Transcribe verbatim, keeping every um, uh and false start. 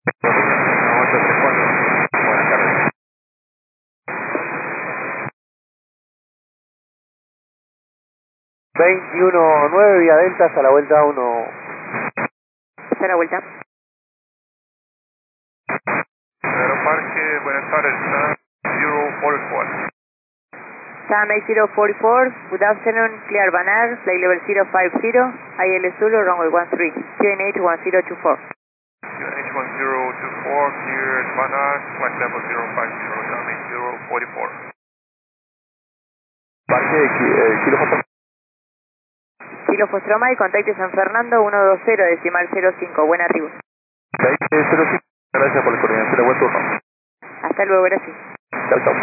ocho tres cuatro. Buenas tardes. veintiuno nueve vía Delta hasta la vuelta uno. Hasta la vuelta. Aeroparque, buenas tardes, cero cuatro cuatro. Sam eight zero four four, good afternoon, clear Banar, flight level zero five zero, I L Zulu, runway one three, Q N H one zero two four. Q N H one zero two four, cleared Banar, flight level zero five zero, Sam eight zero four four. Parque, eh, Kilo Foxtrot. Kilo Fostroma y contacte San Fernando uno dos cero, decimal cero cinco, buen arribo. cero cinco, gracias por la coordinación de buen turno. Hasta luego, gracias. Chao, chao.